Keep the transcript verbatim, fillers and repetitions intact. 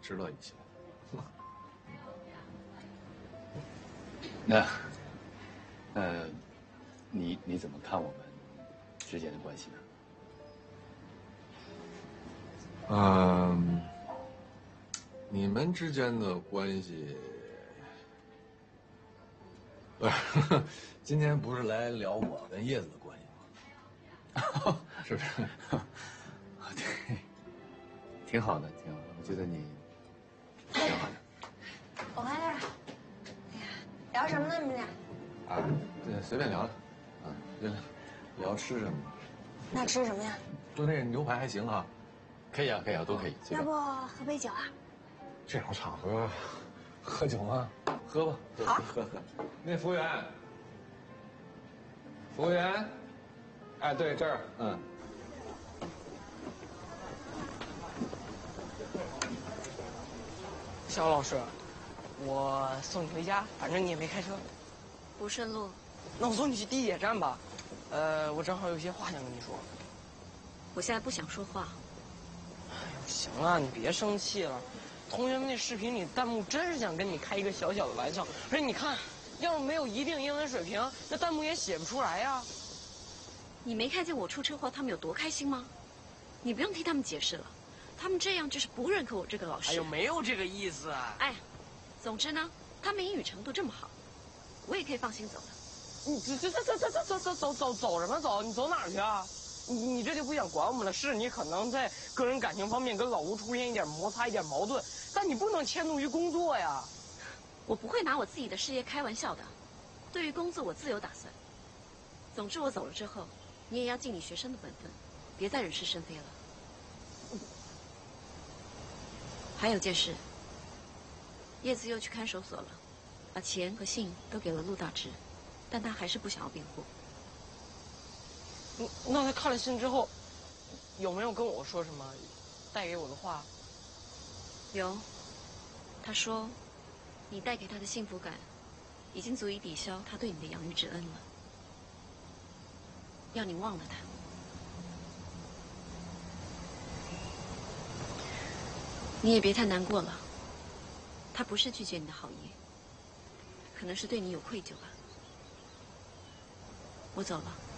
知道一些。那，呃，你你怎么看我们之间的关系呢？ 嗯，你们之间的关系，不是，今天不是来聊我跟叶子的关系吗？是不是？ 对，挺好的，挺好的。我觉得你挺好的。 我回来了。哎呀，聊什么呢？你们俩？ 啊，对，随便聊聊。啊，对了，聊吃什么？ 那吃什么呀？ 就那个牛排还行哈。 可以啊，可以啊，都可以。 要不喝杯酒啊？ 这种场合，喝酒吗？喝吧。 好， 喝喝。那服务员，服务员，哎，对，这儿，嗯。 肖老师，我送你回家，反正你也没开车。 不顺路。 那我送你去地铁站吧。呃，我正好有些话想跟你说。 我现在不想说话。 哎呦，行了，你别生气了。同学们那视频里弹幕真是想跟你开一个小小的玩笑，而且你看，要是没有一定英文水平，那弹幕也写不出来呀。 你没看见我出车祸，他们有多开心吗？你不用替他们解释了，他们这样就是不认可我这个老师。 哎呦，没有这个意思。 哎，总之呢，他们英语程度这么好，我也可以放心走了。 你这这这这这走走走走走什么走？你走哪儿去啊？你你这就不想管我们了？是你可能在个人感情方面跟老吴出现一点摩擦、一点矛盾，但你不能迁怒于工作呀。 我不会拿我自己的事业开玩笑的，对于工作我自有打算。总之我走了之后，你也要尽你学生的本分，别再惹是生非了。还有件事，叶子又去看守所了，把钱和信都给了陆大志，但他还是不想要辩护。 那他看了信之后，有没有跟我说什么带给我的话？ 有，他说，你带给他的幸福感，已经足以抵消他对你的养育之恩了。要你忘了他。你也别太难过了，他不是拒绝你的好意，可能是对你有愧疚吧。我走了。